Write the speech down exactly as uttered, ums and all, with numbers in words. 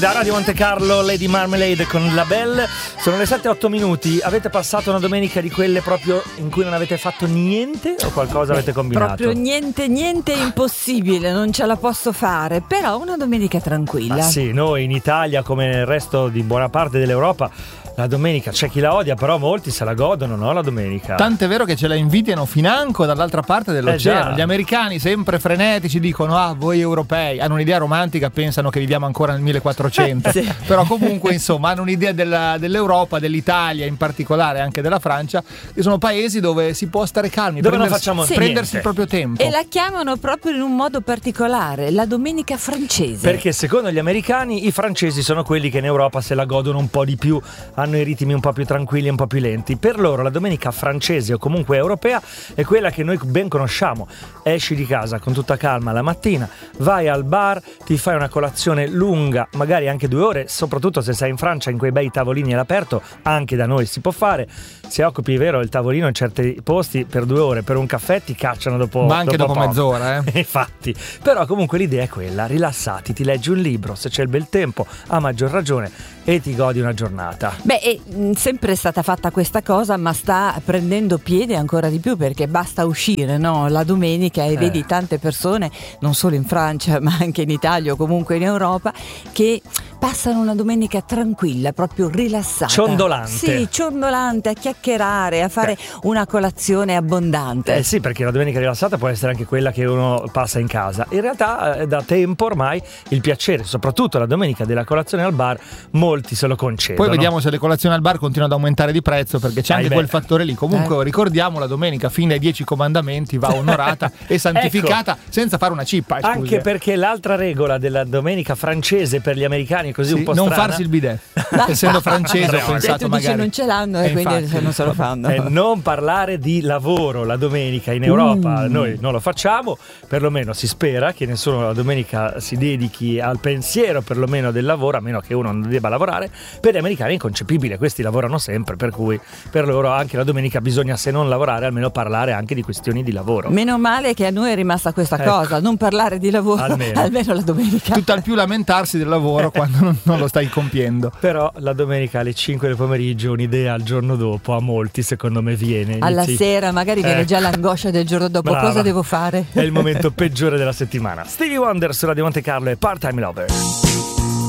Da Radio Monte Carlo, Lady Marmalade con La Belle. Sono le sette e otto minuti. Avete passato una domenica di quelle proprio in cui non avete fatto niente o qualcosa avete combinato? Proprio niente, niente, impossibile, non ce la posso fare. Però una domenica tranquilla. Ah, sì, noi in Italia, come nel resto di buona parte dell'Europa, la domenica c'è chi la odia, però molti se la godono, no? La domenica. Tant'è vero che ce la invidiano financo dall'altra parte dell'oceano. Eh, Gli americani sempre frenetici dicono: ah, voi europei hanno un'idea romantica, pensano che viviamo ancora nel millequattrocento. Sì. Però comunque insomma hanno un'idea della, dell'Europa, dell'Italia in particolare, anche della Francia, che sono paesi dove si può stare calmi, dove non prendersi, facciamo prendersi niente. il proprio tempo. E la chiamano proprio in un modo particolare, la domenica francese. Perché secondo gli americani i francesi sono quelli che in Europa se la godono un po' di più, hanno i ritmi un po' più tranquilli e un po' più lenti. Per loro la domenica francese o comunque europea è quella che noi ben conosciamo. Esci di casa con tutta calma la mattina, vai al bar, ti fai una colazione lunga, magari anche due ore, soprattutto se sei in Francia in quei bei tavolini all'aperto, anche da noi si può fare. Se occupi, vero, il tavolino in certi posti per due ore, per un caffè ti cacciano dopo ma anche dopo, dopo mezz'ora eh. Infatti, però comunque l'idea è quella: rilassati, ti leggi un libro, se c'è il bel tempo a maggior ragione, e ti godi una giornata. Beh, è mh, sempre stata fatta questa cosa, ma sta prendendo piede ancora di più, perché basta uscire, no? La domenica e eh. vedi tante persone, non solo in Francia ma anche in Italia o comunque in Europa, che passano una domenica tranquilla, proprio rilassata, ciondolante. Sì, ciondolante, a chiacchierare, a fare eh. una colazione abbondante. Eh sì, perché la domenica rilassata può essere anche quella che uno passa in casa. In realtà eh, da tempo ormai il piacere, soprattutto la domenica della colazione al bar, molti se lo concedono. Poi vediamo se le colazioni al bar continuano ad aumentare di prezzo, perché c'è Dai, anche beh. quel fattore lì. Comunque eh. ricordiamo, la domenica fine ai dieci comandamenti va onorata e santificata, ecco, senza fare una cippa. Eh, anche perché l'altra regola della domenica francese per gli americani, così sì, un po' non strana, farsi il bidet. Essendo francese ho no, pensato tu magari dici non ce l'hanno e eh, quindi infatti. non se lo fanno. E non parlare di lavoro la domenica in Europa. Mm. Noi non lo facciamo, perlomeno si spera che nessuno la domenica si dedichi al pensiero perlomeno del lavoro, a meno che uno non debba lavorare. Per gli americani è inconcepibile, questi lavorano sempre, per cui per loro anche la domenica bisogna, se non lavorare, almeno parlare anche di questioni di lavoro. Meno male che a noi è rimasta questa Ecco. cosa, non parlare di lavoro Almeno. almeno la domenica. Tutt'al più lamentarsi del lavoro quando non, non lo stai compiendo. Però la domenica alle cinque del pomeriggio un'idea al giorno dopo a molti secondo me viene. Alla Inizi- sera magari viene Eh. già l'angoscia del giorno dopo. Brava. Cosa devo fare? È il momento peggiore della settimana. Stevie Wonder su Radio Monte Carlo e Part-Time Lover.